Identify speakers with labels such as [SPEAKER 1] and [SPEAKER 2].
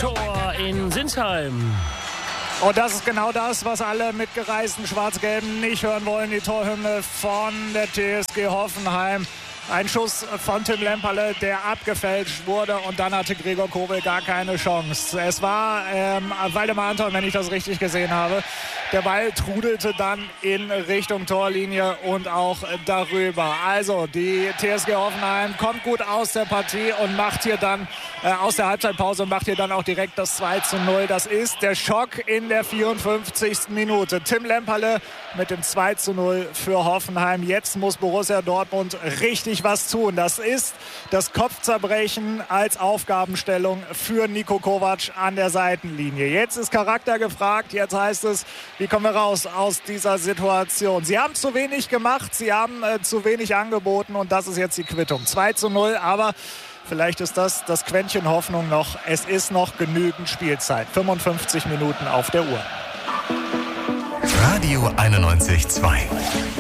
[SPEAKER 1] Tor in Sinsheim.
[SPEAKER 2] Und das ist genau das, was alle mitgereisten Schwarz-Gelben nicht hören wollen. Die Torhymne von der TSG Hoffenheim. Ein Schuss von Tim Lemperle, der abgefälscht wurde, und dann hatte Gregor Kobel gar keine Chance. Es war Waldemar Anton, wenn ich das richtig gesehen habe. Der Ball trudelte dann in Richtung Torlinie und auch darüber. Also die TSG Hoffenheim kommt gut aus der Partie und macht hier dann aus der Halbzeitpause und macht hier dann auch direkt das 2:0. Das ist der Schock in der 54. Minute. Tim Lemperle mit dem 2:0 für Hoffenheim. Jetzt muss Borussia Dortmund richtig was tun. Das ist das Kopfzerbrechen als Aufgabenstellung für Niko Kovac an der Seitenlinie. Jetzt ist Charakter gefragt. Jetzt heißt es, wie kommen wir raus aus dieser Situation? Sie haben zu wenig gemacht, sie haben zu wenig angeboten, und das ist jetzt die Quittung. 2:0, aber vielleicht ist das Quäntchen Hoffnung noch. Es ist noch genügend Spielzeit. 55 Minuten auf der Uhr.
[SPEAKER 3] Radio 91.2